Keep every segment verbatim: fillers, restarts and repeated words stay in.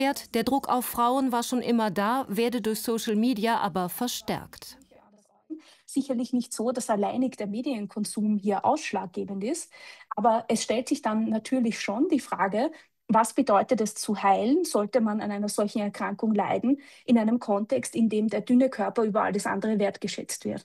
Der Druck auf Frauen war schon immer da, werde durch Social Media aber verstärkt. Sicherlich nicht so, dass alleinig der Medienkonsum hier ausschlaggebend ist. Aber es stellt sich dann natürlich schon die Frage, was bedeutet es zu heilen? Sollte man an einer solchen Erkrankung leiden, in einem Kontext, in dem der dünne Körper über alles andere wertgeschätzt wird?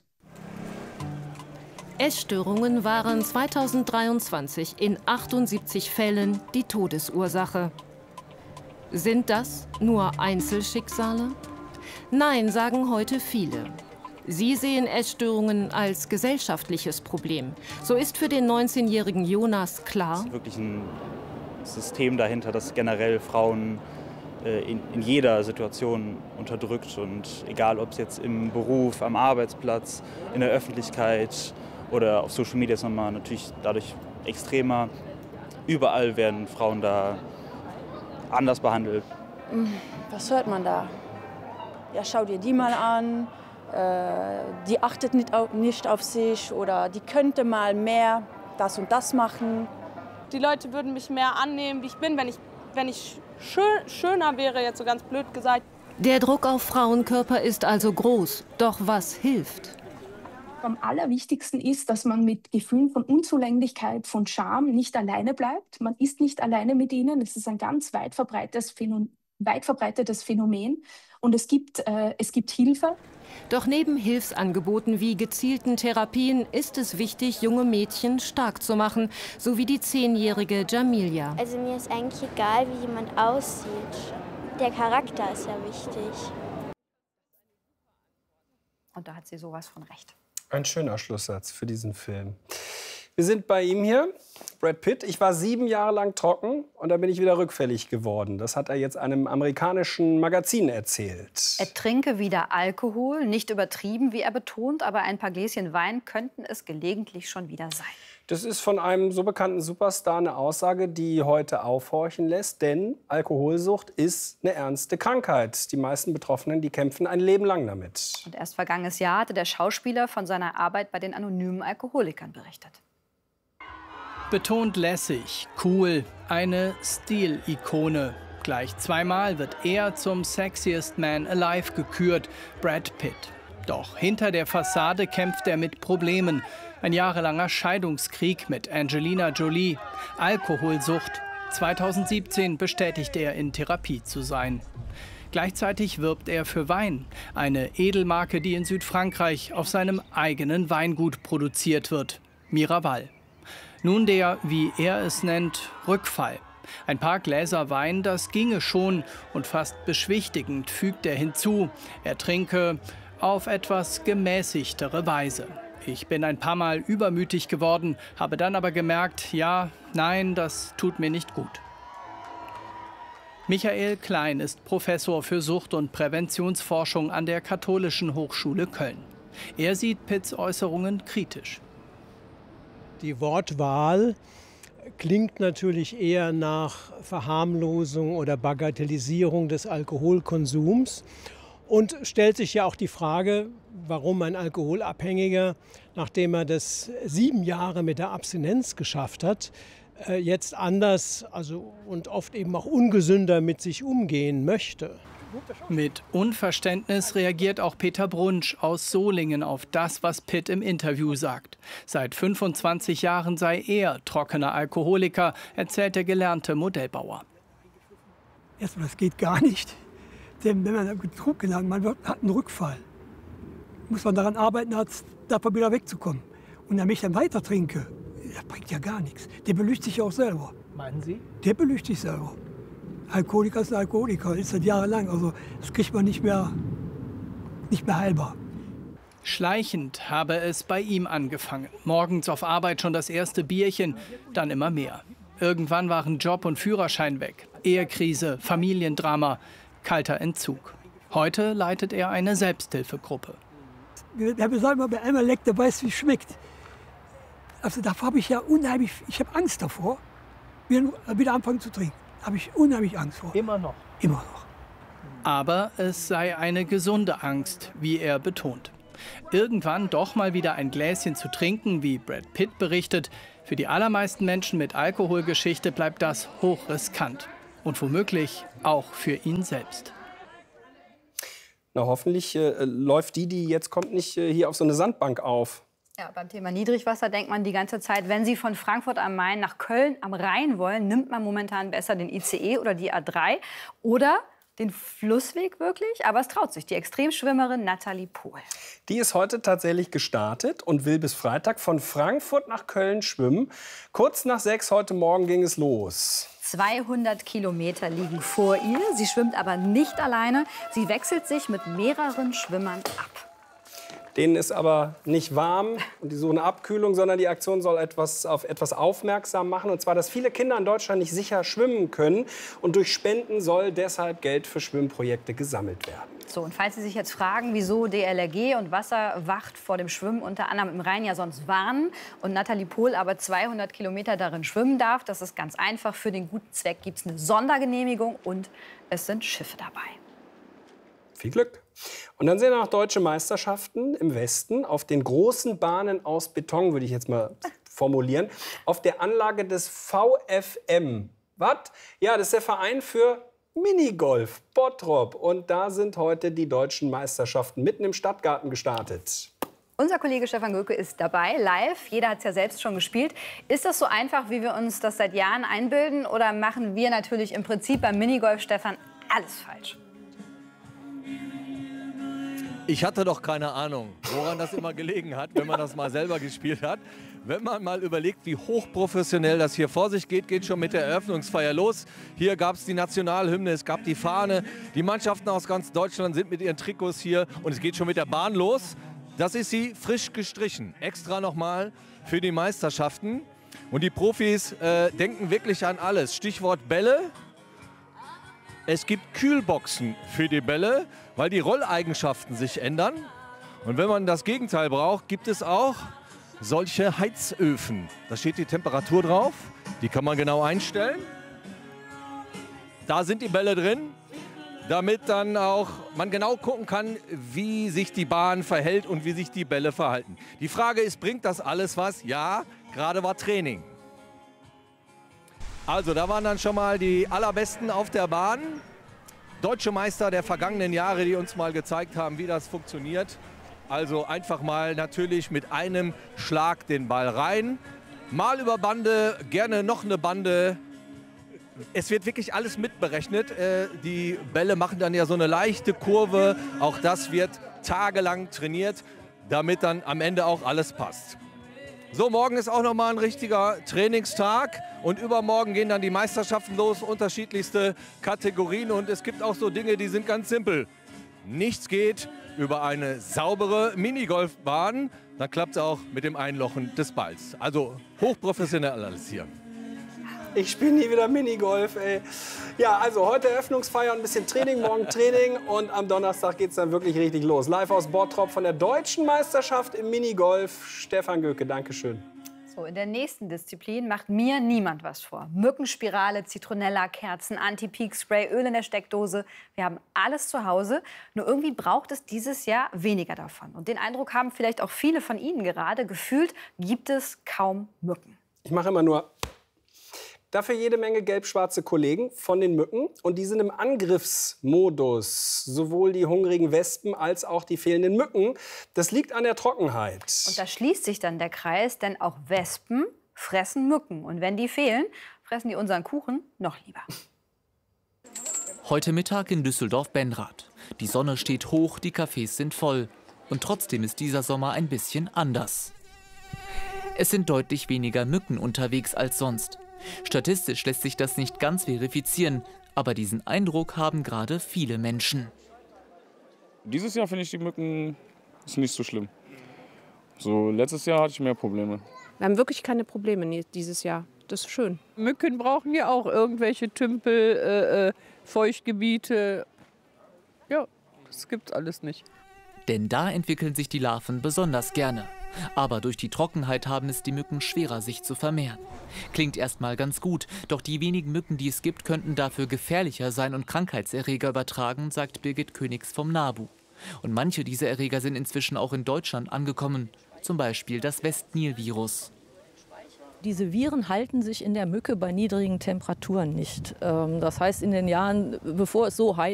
Essstörungen waren zweitausenddreiundzwanzig in achtundsiebzig Fällen die Todesursache. Sind das nur Einzelschicksale? Nein, sagen heute viele. Sie sehen Essstörungen als gesellschaftliches Problem. So ist für den neunzehnjährigen Jonas klar: Es ist wirklich ein System dahinter, das generell Frauen äh, in, in jeder Situation unterdrückt. Und egal, ob es jetzt im Beruf, am Arbeitsplatz, in der Öffentlichkeit oder auf Social Media, ist nochmal natürlich dadurch extremer. Überall werden Frauen da anders behandelt. Was hört man da? Ja, schau dir die mal an, äh, die achtet nicht auf, nicht auf sich oder die könnte mal mehr das und das machen. Die Leute würden mich mehr annehmen, wie ich bin, wenn ich, wenn ich schön, schöner wäre, jetzt so ganz blöd gesagt. Der Druck auf Frauenkörper ist also groß. Doch was hilft? Am allerwichtigsten ist, dass man mit Gefühlen von Unzulänglichkeit, von Scham nicht alleine bleibt. Man ist nicht alleine mit ihnen. Es ist ein ganz weit verbreitetes Phänomen. weit verbreitetes Phänomen und es gibt, äh, es gibt Hilfe. Doch neben Hilfsangeboten wie gezielten Therapien ist es wichtig, junge Mädchen stark zu machen, so wie die zehnjährige Jamilia. Also mir ist eigentlich egal, wie jemand aussieht. Der Charakter ist ja wichtig. Und da hat sie sowas von recht. Ein schöner Schlusssatz für diesen Film. Wir sind bei ihm hier, Brad Pitt. Ich war sieben Jahre lang trocken und dann bin ich wieder rückfällig geworden. Das hat er jetzt einem amerikanischen Magazin erzählt. Er trinke wieder Alkohol, nicht übertrieben, wie er betont, aber ein paar Gläschen Wein könnten es gelegentlich schon wieder sein. Das ist von einem so bekannten Superstar eine Aussage, die heute aufhorchen lässt. Denn Alkoholsucht ist eine ernste Krankheit. Die meisten Betroffenen, die kämpfen ein Leben lang damit. Und erst vergangenes Jahr hatte der Schauspieler von seiner Arbeit bei den anonymen Alkoholikern berichtet. Betont lässig, cool, eine Stilikone. Gleich zweimal wird er zum Sexiest Man Alive gekürt, Brad Pitt. Doch hinter der Fassade kämpft er mit Problemen. Ein jahrelanger Scheidungskrieg mit Angelina Jolie, Alkoholsucht. zweitausendsiebzehn bestätigte er, in Therapie zu sein. Gleichzeitig wirbt er für Wein, eine Edelmarke, die in Südfrankreich auf seinem eigenen Weingut produziert wird, Miraval. Nun der, wie er es nennt, Rückfall. Ein paar Gläser Wein, das ginge schon, und fast beschwichtigend fügt er hinzu, er trinke auf etwas gemäßigtere Weise. Ich bin ein paar Mal übermütig geworden, habe dann aber gemerkt, ja, nein, das tut mir nicht gut. Michael Klein ist Professor für Sucht- und Präventionsforschung an der Katholischen Hochschule Köln. Er sieht Pitts Äußerungen kritisch. Die Wortwahl klingt natürlich eher nach Verharmlosung oder Bagatellisierung des Alkoholkonsums und stellt sich ja auch die Frage, warum ein Alkoholabhängiger, nachdem er das sieben Jahre mit der Abstinenz geschafft hat, jetzt anders also und oft eben auch ungesünder mit sich umgehen möchte. Mit Unverständnis reagiert auch Peter Brunsch aus Solingen auf das, was Pitt im Interview sagt. Seit fünfundzwanzig Jahren sei er trockener Alkoholiker, erzählt der gelernte Modellbauer. Erstmal, das geht gar nicht. Denn wenn man getrunken hat, man wird, hat einen Rückfall. Muss man daran arbeiten, davon wieder wegzukommen. Und wenn ich dann weiter trinke, das bringt ja gar nichts. Der belügt sich ja auch selber. Meinen Sie? Der belügt sich selber. Alkoholiker ist ein Alkoholiker, ist seit jahrelang. Also das kriegt man nicht mehr, nicht mehr heilbar. Schleichend habe es bei ihm angefangen. Morgens auf Arbeit schon das erste Bierchen, dann immer mehr. Irgendwann waren Job und Führerschein weg. Ehekrise, Familiendrama, kalter Entzug. Heute leitet er eine Selbsthilfegruppe. Wer mir sagt, wer einmal leckt, der weiß, wie es schmeckt. Also davor habe ich ja unheimlich, ich habe Angst davor, wieder, wieder anfangen zu trinken. Habe ich unheimlich Angst vor. Immer noch? Immer noch. Aber es sei eine gesunde Angst, wie er betont. Irgendwann doch mal wieder ein Gläschen zu trinken, wie Brad Pitt berichtet, für die allermeisten Menschen mit Alkoholgeschichte bleibt das hochriskant. Und womöglich auch für ihn selbst. Na, hoffentlich äh, läuft die, die jetzt kommt, nicht äh, hier auf so eine Sandbank auf. Ja, beim Thema Niedrigwasser denkt man die ganze Zeit, wenn Sie von Frankfurt am Main nach Köln am Rhein wollen, nimmt man momentan besser den I C E oder die A drei oder den Flussweg wirklich. Aber es traut sich die Extremschwimmerin Nathalie Pohl. Die ist heute tatsächlich gestartet und will bis Freitag von Frankfurt nach Köln schwimmen. Kurz nach sechs heute Morgen ging es los. zweihundert Kilometer liegen vor ihr. Sie schwimmt aber nicht alleine. Sie wechselt sich mit mehreren Schwimmern ab. Denen ist aber nicht warm und die suchen Abkühlung, sondern die Aktion soll etwas auf etwas aufmerksam machen. Und zwar, dass viele Kinder in Deutschland nicht sicher schwimmen können. Und durch Spenden soll deshalb Geld für Schwimmprojekte gesammelt werden. So, und falls Sie sich jetzt fragen, wieso D L R G und Wasserwacht vor dem Schwimmen unter anderem im Rhein ja sonst warnen und Nathalie Pohl aber zweihundert Kilometer darin schwimmen darf, das ist ganz einfach. Für den guten Zweck gibt es eine Sondergenehmigung und es sind Schiffe dabei. Viel Glück. Und dann sehen wir noch deutsche Meisterschaften im Westen auf den großen Bahnen aus Beton, würde ich jetzt mal formulieren, auf der Anlage des V F M. Was? Ja, das ist der Verein für Minigolf Bottrop. Und da sind heute die deutschen Meisterschaften mitten im Stadtgarten gestartet. Unser Kollege Stefan Göke ist dabei, live. Jeder hat es ja selbst schon gespielt. Ist das so einfach, wie wir uns das seit Jahren einbilden? Oder machen wir natürlich im Prinzip beim Minigolf, Stefan, alles falsch? Ich hatte doch keine Ahnung, woran das immer gelegen hat, wenn man das mal selber gespielt hat. Wenn man mal überlegt, wie hochprofessionell das hier vor sich geht, geht schon mit der Eröffnungsfeier los. Hier gab es die Nationalhymne, es gab die Fahne. Die Mannschaften aus ganz Deutschland sind mit ihren Trikots hier und es geht schon mit der Bahn los. Das ist sie frisch gestrichen, extra nochmal für die Meisterschaften. Und die Profis äh, denken wirklich an alles. Stichwort Bälle. Es gibt Kühlboxen für die Bälle, weil die Rolleigenschaften sich ändern. Und wenn man das Gegenteil braucht, gibt es auch solche Heizöfen. Da steht die Temperatur drauf, die kann man genau einstellen. Da sind die Bälle drin, damit dann auch man genau gucken kann, wie sich die Bahn verhält und wie sich die Bälle verhalten. Die Frage ist, bringt das alles was? Ja, gerade war Training. Also, da waren dann schon mal die Allerbesten auf der Bahn. Deutsche Meister der vergangenen Jahre, die uns mal gezeigt haben, wie das funktioniert. Also einfach mal natürlich mit einem Schlag den Ball rein. Mal über Bande, gerne noch eine Bande. Es wird wirklich alles mitberechnet. Die Bälle machen dann ja so eine leichte Kurve. Auch das wird tagelang trainiert, damit dann am Ende auch alles passt. So, morgen ist auch noch mal ein richtiger Trainingstag und übermorgen gehen dann die Meisterschaften los, unterschiedlichste Kategorien und es gibt auch so Dinge, die sind ganz simpel. Nichts geht über eine saubere Minigolfbahn, dann klappt es auch mit dem Einlochen des Balls. Also hochprofessionell alles hier. Ich spiele nie wieder Minigolf, ey. Ja, also heute Eröffnungsfeier, ein bisschen Training, morgen Training und am Donnerstag geht es dann wirklich richtig los. Live aus Bottrop von der Deutschen Meisterschaft im Minigolf. Stefan Göke, Dankeschön. So, in der nächsten Disziplin macht mir niemand was vor. Mückenspirale, Zitronella, Kerzen, Anti-Peak-Spray, Öl in der Steckdose. Wir haben alles zu Hause. Nur irgendwie braucht es dieses Jahr weniger davon. Und den Eindruck haben vielleicht auch viele von Ihnen gerade. Gefühlt gibt es kaum Mücken. Ich mache immer nur... Dafür jede Menge gelb-schwarze Kollegen von den Mücken. Und die sind im Angriffsmodus. Sowohl die hungrigen Wespen als auch die fehlenden Mücken. Das liegt an der Trockenheit. Und da schließt sich dann der Kreis, denn auch Wespen fressen Mücken. Und wenn die fehlen, fressen die unseren Kuchen noch lieber. Heute Mittag in Düsseldorf-Benrath. Die Sonne steht hoch, die Cafés sind voll. Und trotzdem ist dieser Sommer ein bisschen anders. Es sind deutlich weniger Mücken unterwegs als sonst. Statistisch lässt sich das nicht ganz verifizieren, aber diesen Eindruck haben gerade viele Menschen. Dieses Jahr finde ich die Mücken ist nicht so schlimm. So, letztes Jahr hatte ich mehr Probleme. Wir haben wirklich keine Probleme dieses Jahr. Das ist schön. Mücken brauchen ja auch irgendwelche Tümpel, äh, äh, Feuchtgebiete. Ja, das gibt's alles nicht. Denn da entwickeln sich die Larven besonders gerne. Aber durch die Trockenheit haben es die Mücken schwerer, sich zu vermehren. Klingt erstmal ganz gut, doch die wenigen Mücken, die es gibt, könnten dafür gefährlicher sein und Krankheitserreger übertragen, sagt Birgit Königs vom NABU. Und manche dieser Erreger sind inzwischen auch in Deutschland angekommen, zum Beispiel das Westnil-Virus. Diese Viren halten sich in der Mücke bei niedrigen Temperaturen nicht. Das heißt, in den Jahren, bevor es so heiß